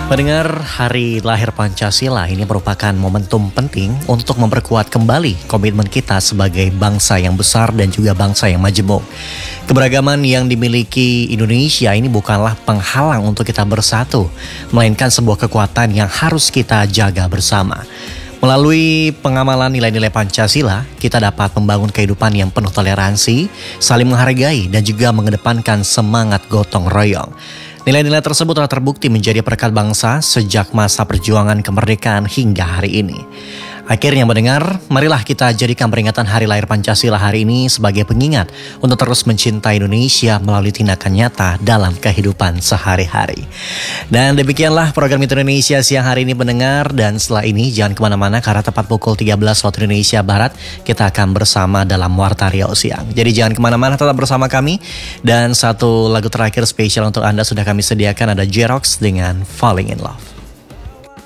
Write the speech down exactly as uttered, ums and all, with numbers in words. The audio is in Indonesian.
Pendengar, Hari Lahir Pancasila ini merupakan momentum penting untuk memperkuat kembali komitmen kita sebagai bangsa yang besar dan juga bangsa yang majemuk. Keberagaman yang dimiliki Indonesia ini bukanlah penghalang untuk kita bersatu, melainkan sebuah kekuatan yang harus kita jaga bersama. Melalui pengamalan nilai-nilai Pancasila, kita dapat membangun kehidupan yang penuh toleransi, saling menghargai, dan juga mengedepankan semangat gotong royong. Nilai-nilai tersebut telah terbukti menjadi perekat bangsa sejak masa perjuangan kemerdekaan hingga hari ini. Akhirnya mendengar, marilah kita jadikan peringatan Hari Lahir Pancasila hari ini sebagai pengingat untuk terus mencintai Indonesia melalui tindakan nyata dalam kehidupan sehari-hari. Dan demikianlah program Itu Indonesia siang hari ini mendengar, dan setelah ini jangan kemana-mana karena tepat pukul tiga belas waktu Indonesia Barat kita akan bersama dalam Warta Riau Siang. Jadi jangan kemana-mana, tetap bersama kami. Dan satu lagu terakhir spesial untuk Anda sudah kami sediakan, ada J-Rocks dengan Falling in Love.